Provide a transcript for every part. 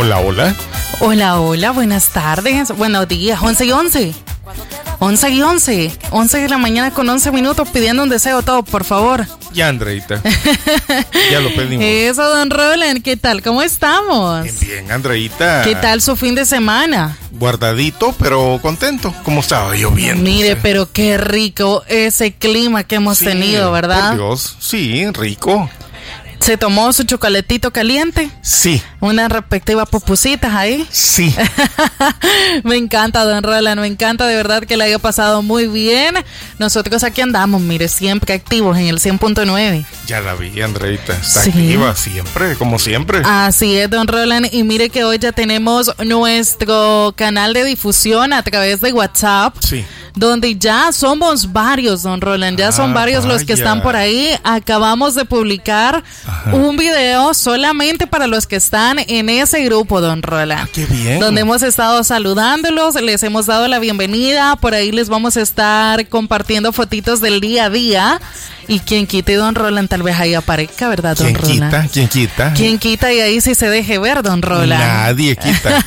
Hola, hola. Hola, hola, buenas tardes, buenos días, 11 y 11. 11 y 11. 11 de la mañana con 11 minutos pidiendo un deseo todo, por favor. Ya, Andreita. Ya lo pedimos. Eso, don Roland, ¿qué tal? ¿Cómo estamos? Bien, bien, Andreita. ¿Qué tal su fin de semana? Guardadito, pero contento. ¿Cómo estaba lloviendo? Mire, pero qué rico ese clima que hemos tenido, ¿verdad? Por Dios, sí, rico. ¿Se tomó su chocolatito caliente? Sí. Unas respectivas pupusitas ahí. Sí. Me encanta, don Roland, me encanta de verdad que le haya pasado muy bien. Nosotros aquí andamos, mire, siempre activos en el 100.9. Ya la vi, Andreita. Está Sí. activa siempre, como siempre. Así es, don Roland, y mire que hoy ya tenemos nuestro canal de difusión a través de WhatsApp. Sí. Donde ya somos varios, don Roland, ya son varios los que están por ahí. Acabamos de publicar un video solamente para los que están en ese grupo, don Roland. Qué bien. Donde hemos estado saludándolos, les hemos dado la bienvenida, por ahí les vamos a estar compartiendo fotitos del día a día. Y quien quite, don Roland, tal vez ahí aparezca, ¿verdad, don Roland? ¿Quién quita? ¿Quién quita? Y ahí sí se deje ver, don Roland. Nadie quita.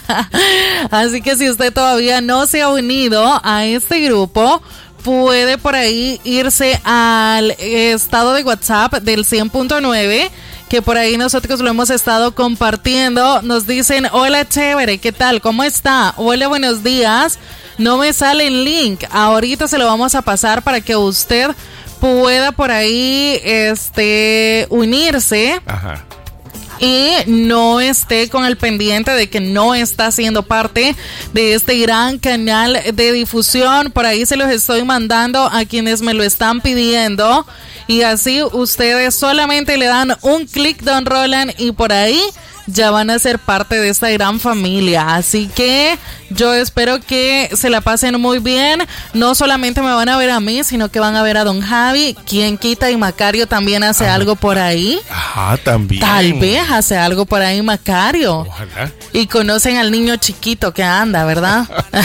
Así que si usted todavía no se ha unido a este grupo, puede por ahí irse al estado de WhatsApp del 100.9, que por ahí nosotros lo hemos estado compartiendo. Nos dicen, hola chévere, ¿qué tal? ¿Cómo está? Hola, buenos días. No me sale el link. Ahorita se lo vamos a pasar para que usted pueda por ahí unirse. Ajá. Y no esté con el pendiente de que no está siendo parte de este gran canal de difusión. Por ahí se los estoy mandando a quienes me lo están pidiendo. Y así ustedes solamente le dan un clic, don Roland, y por ahí ya van a ser parte de esta gran familia. Así que yo espero que se la pasen muy bien. No solamente me van a ver a mí, sino que van a ver a don Javi, quien quita, y Macario también hace algo por ahí. Ajá, también. Tal vez hace algo por ahí Macario. Ojalá. Y conocen al niño chiquito que anda, ¿verdad?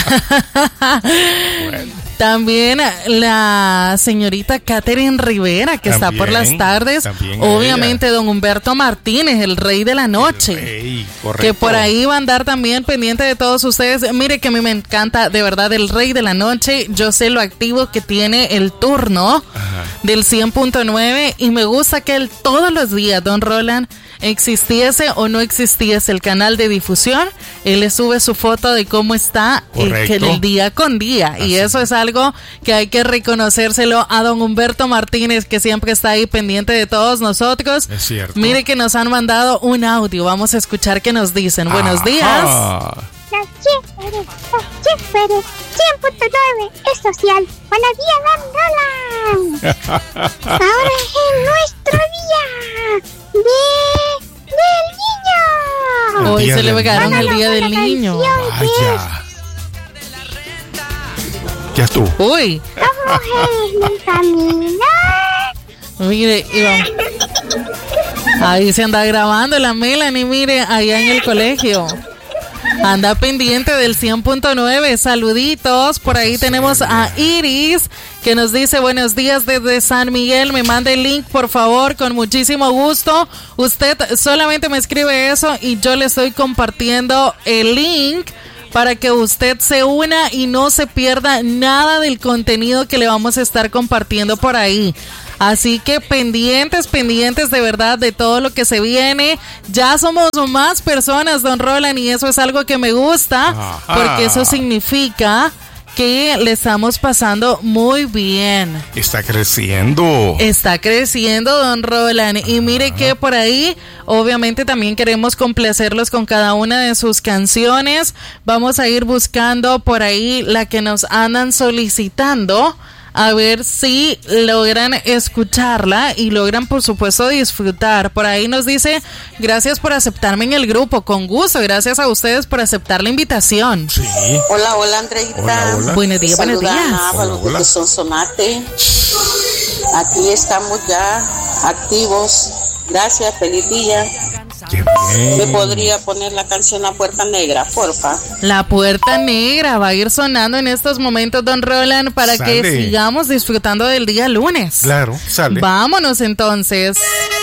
Bueno. También la señorita Catherine Rivera, que está por las tardes. Obviamente don Humberto Martínez, el rey de la noche. Rey, correcto. Que por ahí va a andar también pendiente de todos ustedes. Mire que a mí me encanta, de verdad, el rey de la noche. Yo sé lo activo que tiene el turno del 100.9 y me gusta que él todos los días, don Roland, existiese o no existiese el canal de difusión, él le sube su foto de cómo está el día con día. Así. Y eso es algo que hay que reconocérselo a don Humberto Martínez, que siempre está ahí pendiente de todos nosotros. Es cierto. Mire que nos han mandado un audio, vamos a escuchar qué nos dicen. Buenos días. La chévere, 100.9 es social. Buenos días, don Roland. Ahora es nuestro día del niño. Hoy celebraron el día del niño. Vaya. Ya estuvo. Uy. Vamos en camino. Mire, Iván. Ahí se anda grabando la Melanie, mire, allá en el colegio. Anda pendiente del 100.9, saluditos. Por ahí tenemos a Iris, que nos dice buenos días desde San Miguel. Me manda el link, por favor, con muchísimo gusto. Usted solamente me escribe eso y yo le estoy compartiendo el link para que usted se una y no se pierda nada del contenido que le vamos a estar compartiendo por ahí. Así que pendientes de verdad de todo lo que se viene. Ya somos más personas, don Roland, y eso es algo que me gusta, porque eso significa que le estamos pasando muy bien. Está creciendo. Está creciendo, don Roland. Y mire que por ahí, obviamente también queremos complacerlos con cada una de sus canciones. Vamos a ir buscando por ahí la que nos andan solicitando, a ver si logran escucharla y logran, por supuesto, disfrutar. Por ahí nos dice, gracias por aceptarme en el grupo, con gusto. Gracias a ustedes por aceptar la invitación. Sí. Hola, hola, Andreita. Hola, hola. Buenos días, buenos días. Hola, hola. Sonsonate. Aquí estamos ya activos. Gracias, feliz día. Qué bien. ¿Me podría poner la canción La Puerta Negra, porfa? La Puerta Negra va a ir sonando en estos momentos, don Roland, para que sigamos disfrutando del día lunes. Claro, sale. Vámonos entonces.